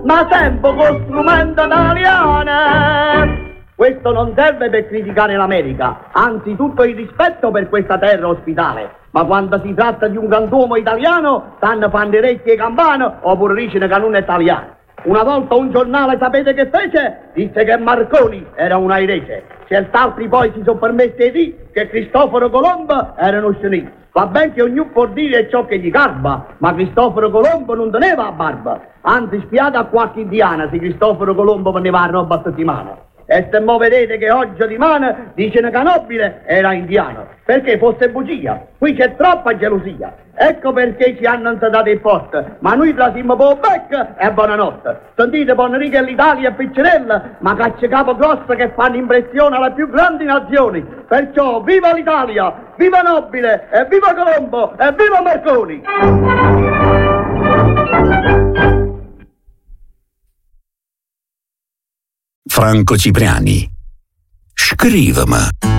ma sempre con strumento italiano. Questo non serve per criticare l'America, anzi tutto il rispetto per questa terra ospitale. Ma quando si tratta di un grand'uomo italiano, stanno panderecchi e campane oppure dicono che non è italiano. Una volta un giornale, sapete che fece? Disse che Marconi era un airese. Cert'altri poi si sono permessi di dire che Cristoforo Colombo era uno scenito. Va ben che ognuno può dire ciò che gli garba, ma Cristoforo Colombo non teneva la barba. Anzi, spiate a qualche indiana se Cristoforo Colombo vendeva la roba a settimana. E se mo vedete che oggi di mano dicono che Nobile era indiano, perché fosse bugia. Qui c'è troppa gelosia. Ecco perché ci hanno dato il posto, ma noi trasimmo per il becco e buonanotte. Sentite, Bonrica e l'Italia e Piccinella, ma caccia capo grosso che fanno impressione alle più grandi nazioni. Perciò viva l'Italia, viva Nobile, e viva Colombo, e viva Marconi! Franco Cipriani. Scrivimi.